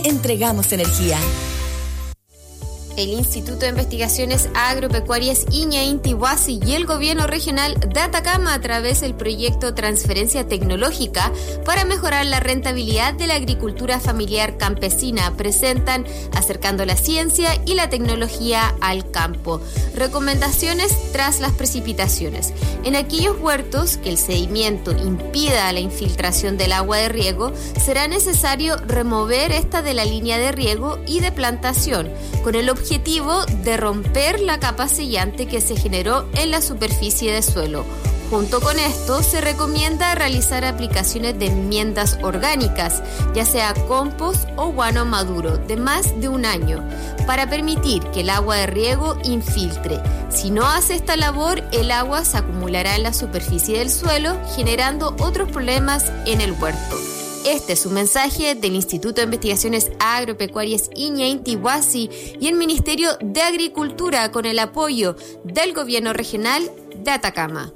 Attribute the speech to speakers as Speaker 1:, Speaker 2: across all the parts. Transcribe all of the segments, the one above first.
Speaker 1: entregamos energía.
Speaker 2: El Instituto de Investigaciones Agropecuarias Iña Inti Huasi y el Gobierno Regional de Atacama, a través del proyecto Transferencia Tecnológica para mejorar la rentabilidad de la agricultura familiar campesina, presentan Acercando la Ciencia y la Tecnología al Campo. Recomendaciones tras las precipitaciones. En aquellos huertos que el sedimento impida la infiltración del agua de riego, será necesario remover esta de la línea de riego y de plantación, con el objetivo de romper la capa sellante que se generó en la superficie de suelo. Junto con esto, se recomienda realizar aplicaciones de enmiendas orgánicas, ya sea compost o guano maduro, de más de un año, para permitir que el agua de riego infiltre. Si no hace esta labor, el agua se acumulará en la superficie del suelo, generando otros problemas en el huerto. Este es un mensaje del Instituto de Investigaciones Agropecuarias Iña Inti Huasi y el Ministerio de Agricultura, con el apoyo del Gobierno Regional de Atacama.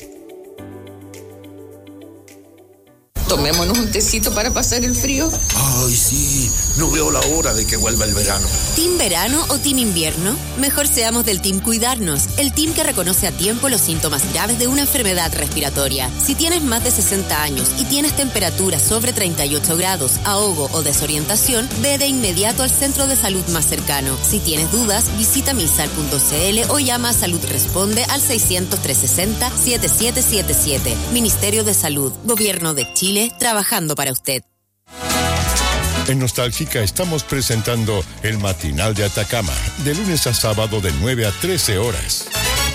Speaker 3: Tomémonos un tecito para pasar el frío.
Speaker 4: Ay, sí, no veo la hora de que vuelva el verano.
Speaker 5: ¿Team verano o team invierno? Mejor seamos del team cuidarnos, el team que reconoce a tiempo los síntomas graves de una enfermedad respiratoria. Si tienes más de 60 años y tienes temperatura sobre 38 grados, ahogo o desorientación, ve de inmediato al centro de salud más cercano. Si tienes dudas, visita misal.cl o llama a Salud Responde al 600-360-7777. Ministerio de Salud, Gobierno de Chile, trabajando para usted.
Speaker 6: En Nostálgica estamos presentando el Matinal de Atacama, de lunes a sábado de 9 a 13 horas.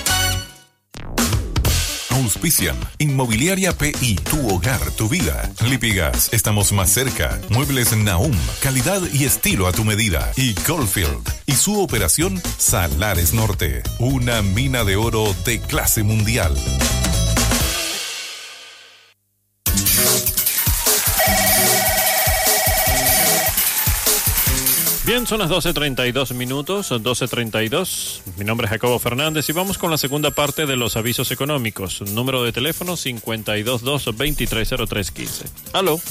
Speaker 7: Auspician Inmobiliaria PI, tu hogar, tu vida. Lipigas, estamos más cerca. Muebles Nahum, calidad y estilo a tu medida. Y Goldfield y su operación Salares Norte, una mina de oro de clase mundial.
Speaker 8: Bien, son las 12:32 minutos, 12:32. Mi nombre es Jacobo Fernández y vamos con la segunda parte de los avisos económicos. Número de teléfono 522-230315. ¿Aló?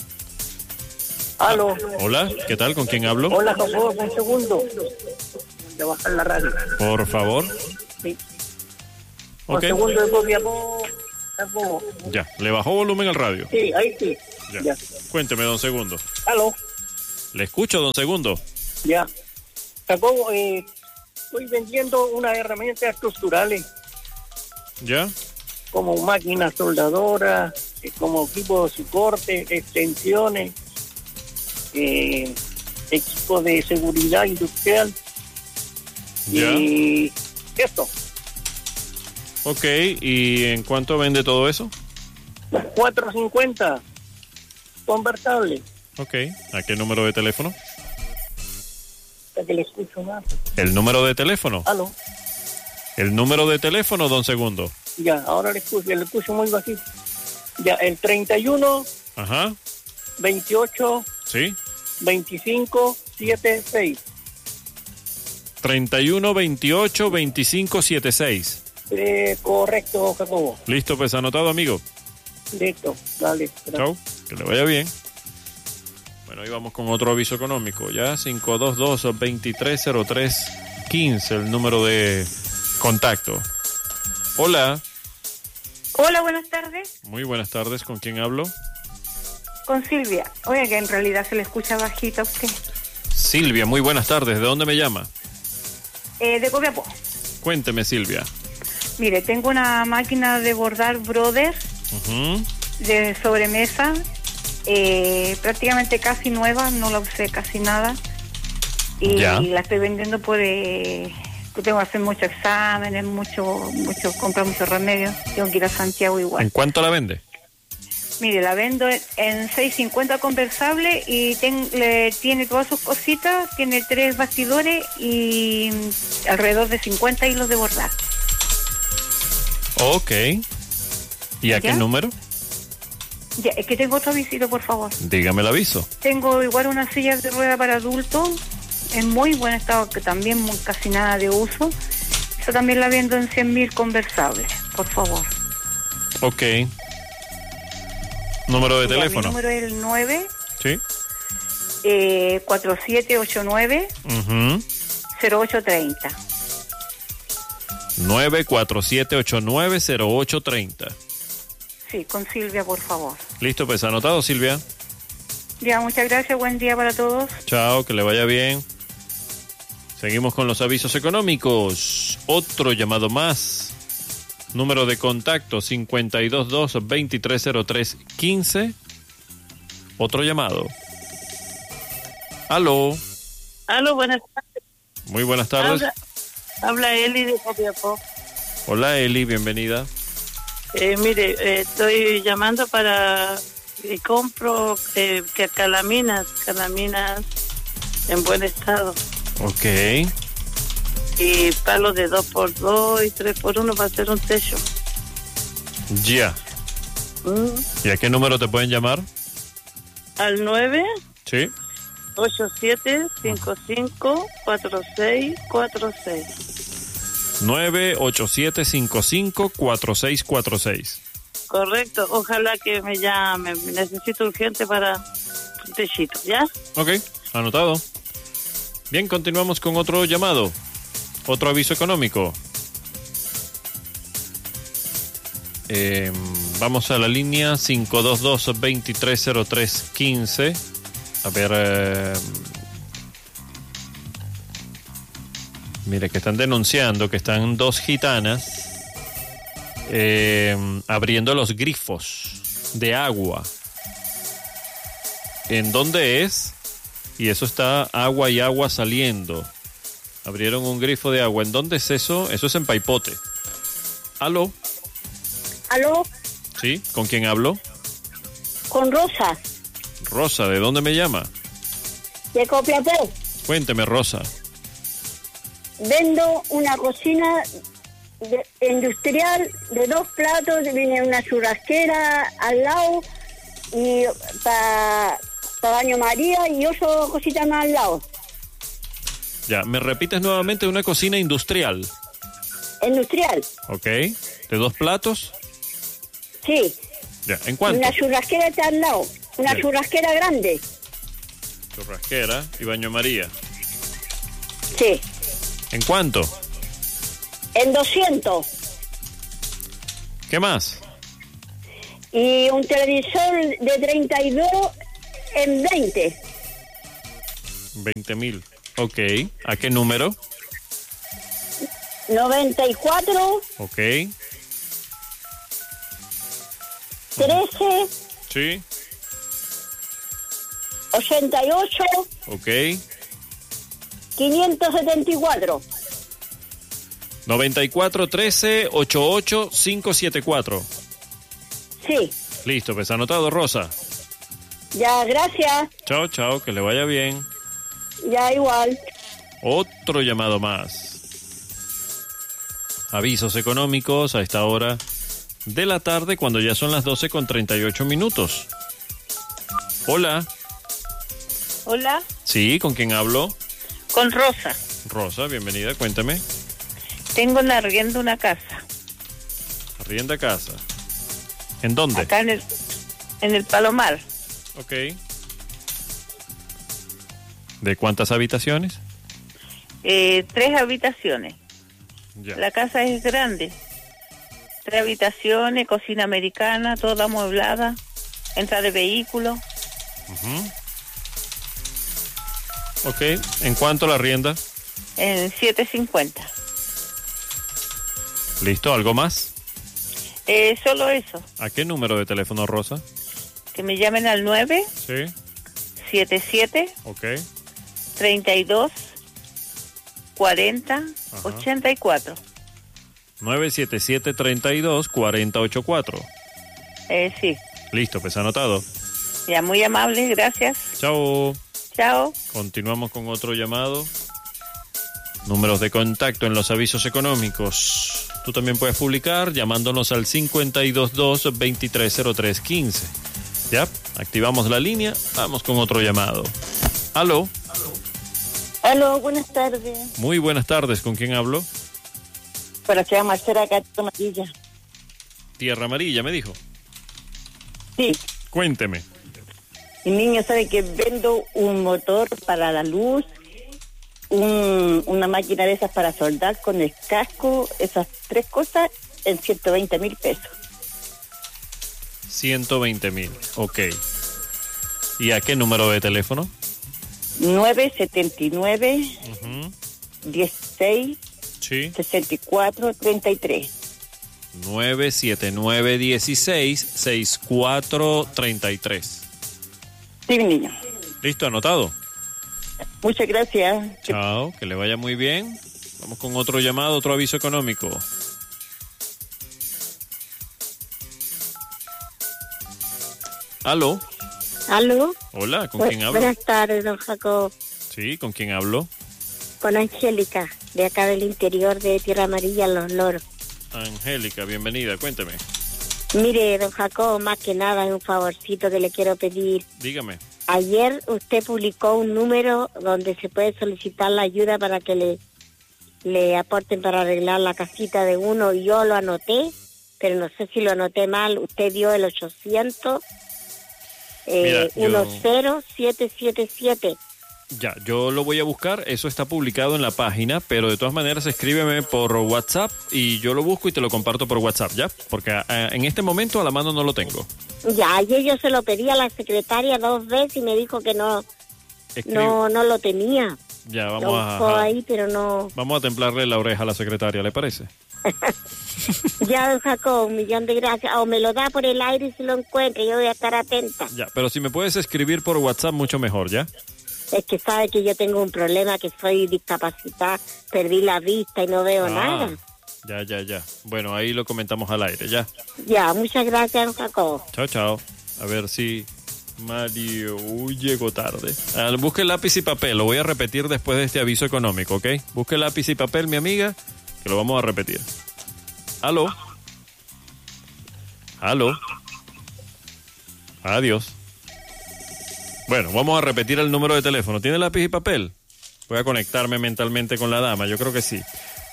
Speaker 9: ¿Aló?
Speaker 8: Hola, ¿qué tal? ¿Con quién hablo?
Speaker 9: Hola, Jacobo, un segundo. De bajar la radio.
Speaker 8: Por favor.
Speaker 9: Sí.
Speaker 8: Ok.
Speaker 9: Un segundo de Jacobo.
Speaker 8: Ya, ¿le bajó volumen al radio?
Speaker 9: Sí, ahí sí.
Speaker 8: Ya. Cuénteme, don Segundo.
Speaker 9: ¿Aló?
Speaker 8: Le escucho, don Segundo.
Speaker 9: Ya. Jacobo, estoy vendiendo unas herramientas estructurales.
Speaker 8: ¿Ya?
Speaker 9: Como máquinas soldadoras, como equipo de soporte, extensiones, equipo de seguridad industrial.
Speaker 8: ¿Ya?
Speaker 9: Y esto.
Speaker 8: Ok, ¿y en cuánto vende todo eso?
Speaker 9: $4.50 convertible.
Speaker 8: Ok, ¿a qué número de teléfono?
Speaker 9: Para que le escucho más.
Speaker 8: ¿El número de teléfono?
Speaker 9: ¿Aló?
Speaker 8: ¿El número de teléfono, don Segundo?
Speaker 9: Ya, ahora le escucho muy bajito. Ya, el 31.
Speaker 8: Ajá.
Speaker 9: 28.
Speaker 8: Sí.
Speaker 9: 25 76.
Speaker 8: 31 28 25 76.
Speaker 9: Correcto, Jacobo.
Speaker 8: Listo, pues anotado, amigo.
Speaker 9: Listo, dale.
Speaker 8: Chau, que le vaya bien. Bueno, ahí vamos con otro aviso económico. Ya, 522-2303-15, el número de contacto. Hola.
Speaker 10: Hola, buenas tardes.
Speaker 8: Muy buenas tardes, ¿con quién hablo?
Speaker 10: Con Silvia. Oye, que en realidad se le escucha bajito a usted.
Speaker 8: Silvia, muy buenas tardes. ¿De dónde me llama?
Speaker 10: De Copiapó.
Speaker 8: Cuénteme, Silvia.
Speaker 10: Mire, tengo una máquina de bordar Brothers de sobremesa, prácticamente casi nueva, no la usé casi nada. Y la estoy vendiendo por... tengo que hacer muchos exámenes, comprar muchos remedios. Tengo que ir a Santiago igual.
Speaker 8: ¿En cuánto la vende?
Speaker 10: Mire, la vendo en $6.50 conversable y tiene todas sus cositas, tiene 3 bastidores y alrededor de 50 hilos de bordar.
Speaker 8: Ok. ¿Y a qué número?
Speaker 10: Ya, es que tengo otro avisito, por favor.
Speaker 8: Dígame el aviso.
Speaker 10: Tengo igual una silla de rueda para adultos, en muy buen estado, que también casi nada de uso. Esa también la vendo en 100.000 conversables, por favor.
Speaker 8: Ok. ¿Número de teléfono?
Speaker 10: Mi número es el 9.
Speaker 8: Sí.
Speaker 10: 4789 0830.
Speaker 8: 947890830.
Speaker 10: Sí, con Silvia, por favor.
Speaker 8: Listo, pues anotado, Silvia.
Speaker 10: Ya, muchas gracias, buen día para todos.
Speaker 8: Chao, que le vaya bien. Seguimos con los avisos económicos. Otro llamado más. Número de contacto 522-2303-15. Otro llamado. Aló.
Speaker 1: Aló, buenas tardes.
Speaker 8: Muy buenas tardes.
Speaker 1: Habla Eli de Copiapó.
Speaker 8: Hola Eli, bienvenida.
Speaker 1: Mire, estoy llamando para... compro calaminas en buen estado.
Speaker 8: Ok.
Speaker 1: Y palos de 2x2 y 3x1 para hacer un techo.
Speaker 8: Ya. ¿Y a qué número te pueden llamar?
Speaker 1: Al 9.
Speaker 8: Sí.
Speaker 1: 87554646.
Speaker 8: 987554646.
Speaker 1: Correcto, ojalá que me llame, necesito urgente para un techito, ¿ya?
Speaker 8: Ok, anotado. Bien, continuamos con otro llamado, otro aviso económico. Vamos a la línea 522-2303-15. A ver, mire que están denunciando que están dos gitanas abriendo los grifos de agua. ¿En dónde es? Y eso está agua y agua saliendo. Abrieron un grifo de agua. ¿En dónde es eso? Eso es en Paipote. ¿Aló?
Speaker 11: ¿Aló?
Speaker 8: ¿Sí? ¿Con quién hablo?
Speaker 11: Con Rosa.
Speaker 8: Rosa, ¿de dónde me llama?
Speaker 11: De Copiapó.
Speaker 8: Cuénteme, Rosa.
Speaker 11: Vendo una cocina industrial de 2 platos, viene una churrasquera al lado y para baño María y otra cosita más al lado.
Speaker 8: Ya, ¿me repites nuevamente una cocina industrial?
Speaker 11: Industrial.
Speaker 8: Ok, ¿de 2 platos?
Speaker 11: Sí.
Speaker 8: Ya, ¿en cuánto?
Speaker 11: Una churrasquera está al lado, una churrasquera grande.
Speaker 8: Churrasquera y baño María.
Speaker 11: Sí.
Speaker 8: ¿En cuánto?
Speaker 11: En 200.
Speaker 8: ¿Qué más?
Speaker 11: Y un televisor de 32 en 20.
Speaker 8: 20,000. Ok. ¿A qué número?
Speaker 11: 94.
Speaker 8: Ok.
Speaker 11: 13.
Speaker 8: Sí.
Speaker 11: 88.
Speaker 8: Ok.
Speaker 11: 574.
Speaker 8: 94 13 88 574.
Speaker 11: Sí.
Speaker 8: Listo, pues anotado, Rosa.
Speaker 11: Ya, gracias.
Speaker 8: Chao, chao, que le vaya bien.
Speaker 11: Ya, igual.
Speaker 8: Otro llamado más. Avisos económicos a esta hora de la tarde, cuando ya son las 12:38. Hola.
Speaker 1: Hola.
Speaker 8: Sí, ¿con quién hablo?
Speaker 1: Con Rosa.
Speaker 8: Rosa, bienvenida, cuéntame.
Speaker 1: Tengo en arriendo una casa.
Speaker 8: Arrienda casa. ¿En dónde?
Speaker 1: Acá en el Palomar.
Speaker 8: Ok. ¿De cuántas habitaciones?
Speaker 1: 3 habitaciones.
Speaker 8: Ya.
Speaker 1: La casa es grande. 3 habitaciones, cocina americana, toda amueblada, entrada de vehículos.
Speaker 8: Ok, ¿en cuánto la arrienda?
Speaker 1: En 750.
Speaker 8: ¿Listo? ¿Algo más?
Speaker 1: Solo eso.
Speaker 8: ¿A qué número de teléfono, Rosa?
Speaker 1: Que me llamen al 9
Speaker 8: Sí.
Speaker 1: 77
Speaker 8: Ok.
Speaker 1: 32 40
Speaker 8: Ajá.
Speaker 1: 84.
Speaker 8: 977 32 4084.
Speaker 1: Sí.
Speaker 8: Listo, pues anotado.
Speaker 1: Ya, muy amable, gracias.
Speaker 8: Chao.
Speaker 1: Chao.
Speaker 8: Continuamos con otro llamado. Números de contacto en los avisos económicos. Tú también puedes publicar llamándonos al 522-2303-15. Ya, activamos la línea. Vamos con otro llamado. ¿Aló?
Speaker 12: Aló, buenas tardes.
Speaker 8: Muy buenas tardes. ¿Con quién hablo?
Speaker 12: Para que Marcela acá, Amarilla.
Speaker 8: Tierra Amarilla, me dijo.
Speaker 12: Sí.
Speaker 8: Cuénteme.
Speaker 12: Mi niño sabe que vendo un motor para la luz, una máquina de esas para soldar con el casco, esas 3 cosas en 120.000 pesos.
Speaker 8: 120.000, ok. ¿Y a qué número de teléfono?
Speaker 12: 979 16
Speaker 8: sí.
Speaker 12: 64 33.
Speaker 8: 979 16 64 33.
Speaker 12: Sí, mi niño.
Speaker 8: ¿Listo? ¿Anotado?
Speaker 12: Muchas gracias.
Speaker 8: Chao, que le vaya muy bien. Vamos con otro llamado, otro aviso económico. ¿Aló?
Speaker 13: ¿Aló?
Speaker 8: Hola, ¿con quién hablo?
Speaker 13: Buenas tardes, don Jacob.
Speaker 8: Sí, ¿con quién hablo?
Speaker 13: Con Angélica, de acá del interior de Tierra Amarilla, Los Loros.
Speaker 8: Angélica, bienvenida, cuénteme.
Speaker 13: Mire, don Jacob, más que nada es un favorcito que le quiero pedir.
Speaker 8: Dígame.
Speaker 13: Ayer usted publicó un número donde se puede solicitar la ayuda para que le aporten para arreglar la casita de uno, y yo lo anoté, pero no sé si lo anoté mal. Usted dio el 800 10777.
Speaker 8: Ya, yo lo voy a buscar, eso está publicado en la página, pero de todas maneras escríbeme por WhatsApp y yo lo busco y te lo comparto por WhatsApp, ¿ya? Porque en este momento a la mano no lo tengo.
Speaker 13: Ya, ayer yo se lo pedí a la secretaria 2 veces y me dijo que no lo tenía.
Speaker 8: Ya,
Speaker 13: Lo buscó ahí, pero no.
Speaker 8: Vamos a templarle la oreja a la secretaria, ¿le parece?
Speaker 13: Ya, don Jacob, 1.000.000 de gracias. O me lo da por el aire y si lo encuentra, yo voy a estar atenta.
Speaker 8: Ya, pero si me puedes escribir por WhatsApp, mucho mejor, ¿ya?
Speaker 13: Es que sabe que yo tengo un problema, que soy discapacitada, perdí la vista y no veo nada.
Speaker 8: Ya. Bueno, ahí lo comentamos al aire, ¿ya?
Speaker 13: Ya, muchas gracias, don Jacob.
Speaker 8: Chao. A ver si Mario llegó tarde. Busque lápiz y papel, lo voy a repetir después de este aviso económico, ¿ok? Busque lápiz y papel, mi amiga, que lo vamos a repetir. ¿Aló? Adiós. Bueno, vamos a repetir el número de teléfono. ¿Tiene lápiz y papel? Voy a conectarme mentalmente con la dama, yo creo que sí.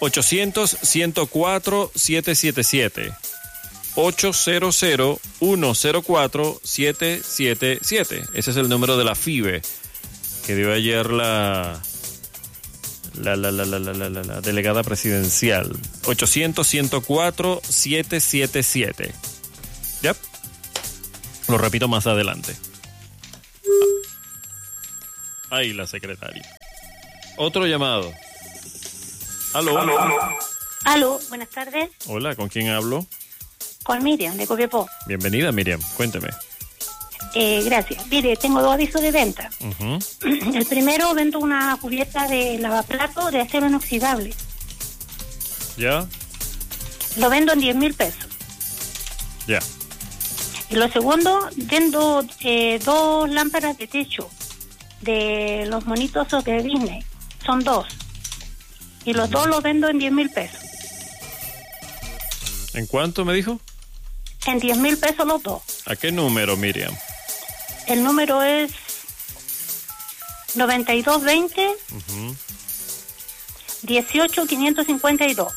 Speaker 8: 800-104-777. 800-104-777. Ese es el número de la FIBE que dio ayer la delegada presidencial. 800-104-777. ¿Ya? Lo repito más adelante. Ahí la secretaria. Otro llamado.
Speaker 14: Aló, buenas tardes.
Speaker 8: Hola, ¿con quién hablo?
Speaker 14: Con Miriam, de Copiapó.
Speaker 8: Bienvenida, Miriam. Cuénteme.
Speaker 14: Gracias. Mire, tengo 2 avisos de venta.
Speaker 8: Uh-huh.
Speaker 14: El primero, vendo una cubierta de lavaplatos de acero inoxidable.
Speaker 8: ¿Ya?
Speaker 14: Lo vendo en 10.000 pesos.
Speaker 8: Ya.
Speaker 14: Y lo segundo, vendo 2 lámparas de techo de los monitos de Disney. Son 2. Y los 2 los vendo en 10.000 pesos.
Speaker 8: ¿En cuánto me dijo?
Speaker 14: En 10.000 pesos los 2.
Speaker 8: ¿A qué número, Miriam?
Speaker 14: El número es 9220 18552.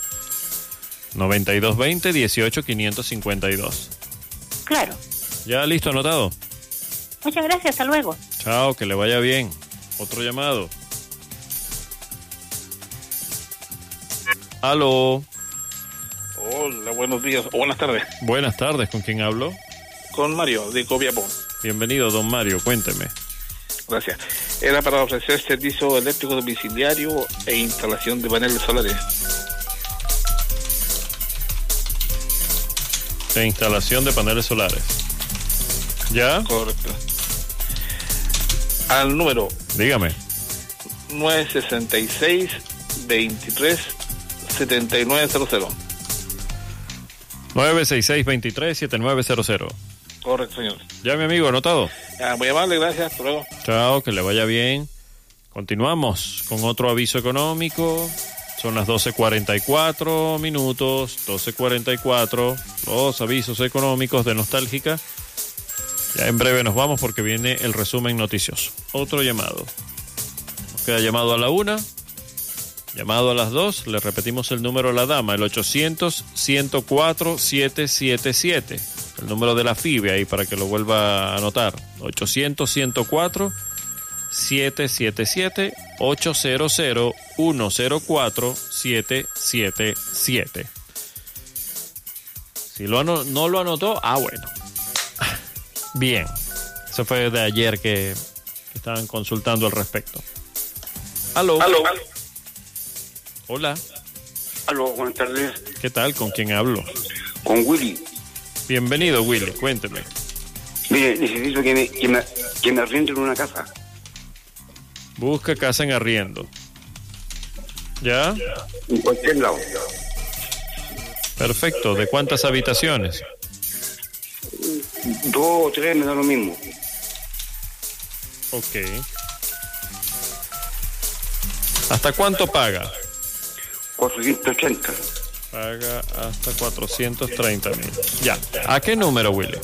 Speaker 8: 9220 18552.
Speaker 14: Claro.
Speaker 8: ¿Ya listo, anotado?
Speaker 14: Muchas gracias, hasta luego.
Speaker 8: Chao, que le vaya bien. Otro llamado. ¿Aló?
Speaker 15: Hola, buenos días, o buenas tardes.
Speaker 8: Buenas tardes, ¿con quién hablo?
Speaker 15: Con Mario, de Copiapó.
Speaker 8: Bienvenido, don Mario, cuénteme.
Speaker 15: Gracias. Era para ofrecer servicio eléctrico domiciliario e instalación de paneles solares.
Speaker 8: De instalación de paneles solares. ¿Ya?
Speaker 15: Correcto. Al número.
Speaker 8: Dígame.
Speaker 15: 966 23 7900.
Speaker 8: 966-23-7900.
Speaker 15: Correcto, señor.
Speaker 8: Ya, mi amigo, anotado.
Speaker 15: Muy amable, gracias. Hasta luego.
Speaker 8: Chao, que le vaya bien. Continuamos con otro aviso económico. Son las 12:44 minutos. 12:44. Los avisos económicos de Nostálgica. Ya en breve nos vamos porque viene el resumen noticioso. Otro llamado. Nos queda llamado a la 1. Llamado a las 2, le repetimos el número a la dama, el 800-104-777. El número de la FIBE ahí para que lo vuelva a anotar. 800-104-777, 800-104-777. Si no lo anotó, bueno. Bien. Eso fue de ayer que estaban consultando al respecto. Aló. Hola.
Speaker 16: Aló, buenas tardes.
Speaker 8: ¿Qué tal? ¿Con quién hablo?
Speaker 16: Con Willy.
Speaker 8: Bienvenido, Willy. Cuénteme.
Speaker 16: Mire, necesito que me arrienden una casa.
Speaker 8: Busca casa en arriendo. ¿Ya?
Speaker 16: En cualquier lado.
Speaker 8: Perfecto. ¿De cuántas habitaciones?
Speaker 16: 2 o 3 me da lo mismo.
Speaker 8: Ok. ¿Hasta cuánto paga?
Speaker 16: 480.
Speaker 8: Paga hasta 430,000. Ya. ¿A qué número, Willy?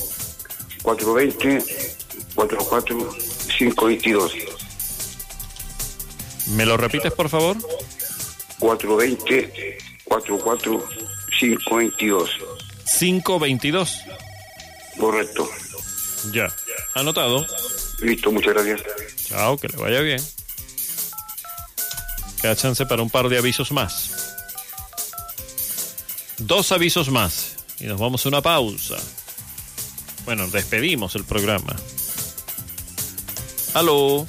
Speaker 16: 420-44-522.
Speaker 8: ¿Me lo repites, por favor?
Speaker 16: 420-44-522.
Speaker 8: 522.
Speaker 16: Correcto.
Speaker 8: Ya. Anotado.
Speaker 16: Listo, muchas gracias.
Speaker 8: Chao, que le vaya bien. Queda chance para un par de avisos más. 2 avisos más. Y nos vamos a una pausa. Bueno, despedimos el programa. Aló.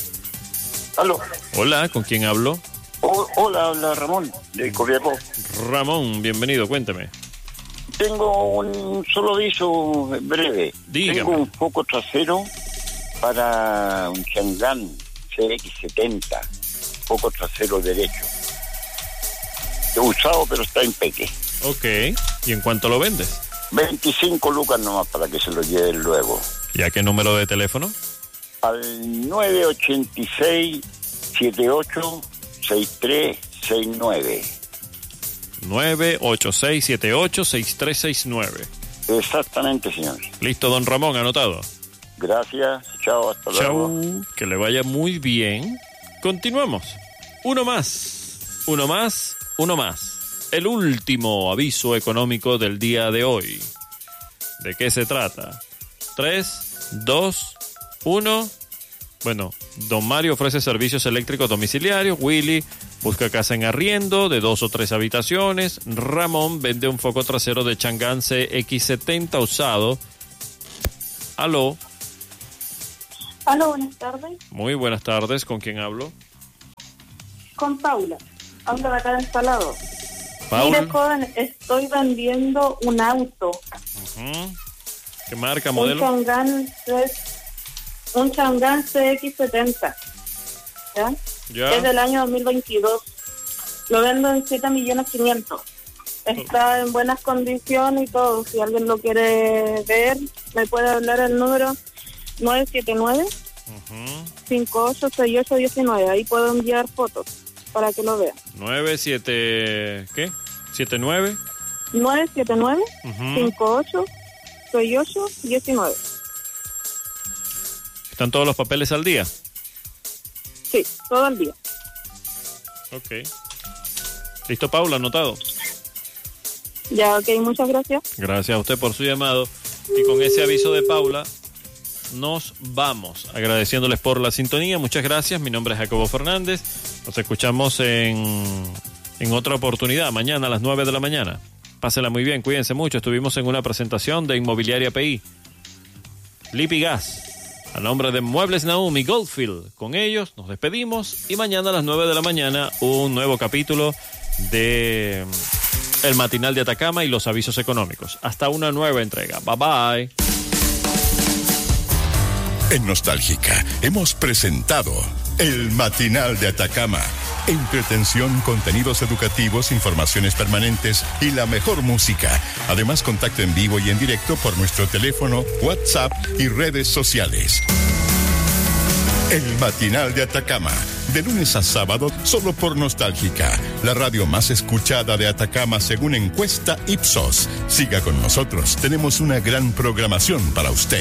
Speaker 8: Hola, ¿con quién hablo?
Speaker 17: Hola, habla Ramón, de Copiapó.
Speaker 8: Ramón, bienvenido, cuénteme.
Speaker 17: Tengo un solo aviso breve.
Speaker 8: Dígame.
Speaker 17: Tengo un foco trasero para un Chang'an CX70, foco trasero derecho. He usado, pero está en peque.
Speaker 8: Ok, ¿y en cuánto lo vendes?
Speaker 17: 25 lucas nomás para que se lo lleven luego.
Speaker 8: ¿Y a qué número de teléfono?
Speaker 17: Al 986-78-6369.
Speaker 8: 986-78-6369.
Speaker 17: Exactamente, señor.
Speaker 8: Listo, don Ramón, anotado.
Speaker 17: Gracias, chao, hasta luego.
Speaker 8: Chao, que le vaya muy bien. Continuamos. Uno más. El último aviso económico del día de hoy. ¿De qué se trata? 3, 2, 1. Bueno, don Mario ofrece servicios eléctricos domiciliarios. Willy busca casa en arriendo de 2 o 3 habitaciones. Ramón vende un foco trasero de Chang'an CX70 usado. Aló.
Speaker 10: Aló, buenas tardes.
Speaker 8: Muy buenas tardes. ¿Con quién hablo?
Speaker 10: Con Paula. Hablo de acá de Salado.
Speaker 8: Paula.
Speaker 10: Mire, joven, estoy vendiendo un auto.
Speaker 8: ¿Qué marca, modelo?
Speaker 10: Un Chang'an CX70. ¿Ya? Es del año 2022. Lo vendo en 7.500.000. Está en buenas condiciones y todo. Si alguien lo quiere ver, me puede hablar el número 979-586819. Ahí puedo enviar fotos para que lo vean.
Speaker 8: ¿Qué? ¿79?
Speaker 10: 979-586819.
Speaker 8: ¿Están todos los papeles al día?
Speaker 10: Sí, todo el día.
Speaker 8: Ok. ¿Listo, Paula? Anotado.
Speaker 10: Ya, ok, muchas gracias.
Speaker 8: Gracias a usted por su llamado. Y con ese aviso de Paula, nos vamos. Agradeciéndoles por la sintonía. Muchas gracias. Mi nombre es Jacobo Fernández. Nos escuchamos en otra oportunidad. Mañana a las 9 de la mañana. Pásela muy bien, cuídense mucho. Estuvimos en una presentación de Inmobiliaria PI. Lipigas. A nombre de Muebles Naum y Goldfield. Con ellos nos despedimos. Y mañana a las 9 de la mañana un nuevo capítulo de El Matinal de Atacama y los avisos económicos. Hasta una nueva entrega. Bye bye.
Speaker 6: En Nostálgica hemos presentado El Matinal de Atacama. Entretención, contenidos educativos, informaciones permanentes y la mejor música. Además, contacto en vivo y en directo por nuestro teléfono, WhatsApp y redes sociales. El Matinal de Atacama. De lunes a sábado, solo por Nostálgica. La radio más escuchada de Atacama según encuesta Ipsos. Siga con nosotros. Tenemos una gran programación para usted.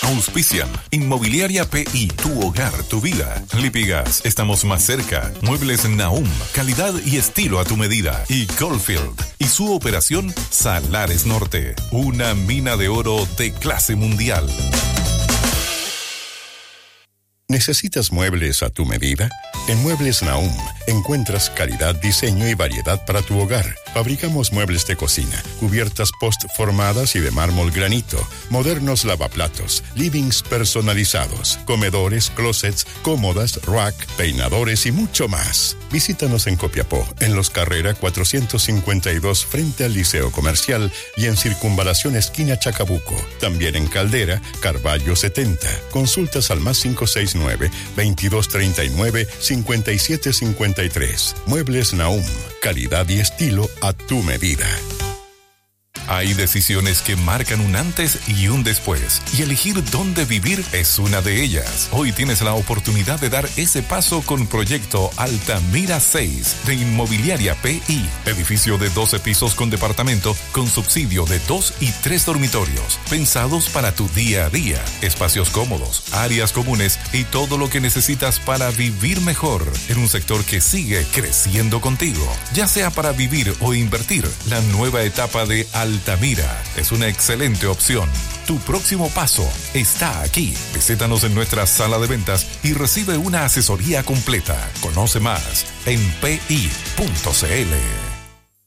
Speaker 7: Auspician Inmobiliaria PI, tu hogar, tu vida. Lipigas, estamos más cerca. Muebles Nahum, calidad y estilo a tu medida. Y Goldfield y su operación Salares Norte, una mina de oro de clase mundial.
Speaker 6: ¿Necesitas muebles a tu medida? En Muebles Nahum encuentras calidad, diseño y variedad para tu hogar. Fabricamos muebles de cocina, cubiertas post-formadas y de mármol granito, modernos lavaplatos, livings personalizados, comedores, closets, cómodas, rack, peinadores y mucho más. Visítanos en Copiapó, en Los Carrera 452 frente al Liceo Comercial y en Circunvalación esquina Chacabuco. También en Caldera, Carballo 70. Consultas al más 569-2239-5753. Muebles Nahum, calidad y estilo a tu medida.
Speaker 7: Hay decisiones que marcan un antes y un después, y elegir dónde vivir es una de ellas. Hoy tienes la oportunidad de dar ese paso con Proyecto Altamira 6 de Inmobiliaria PI. Edificio de 12 pisos con departamento, con subsidio de 2 y 3 dormitorios, pensados para tu día a día. Espacios cómodos, áreas comunes y todo lo que necesitas para vivir mejor en un sector que sigue creciendo contigo. Ya sea para vivir o invertir, la nueva etapa de Altamira es una excelente opción. Tu próximo paso está aquí. Visítanos en nuestra sala de ventas y recibe una asesoría completa. Conoce más en pi.cl.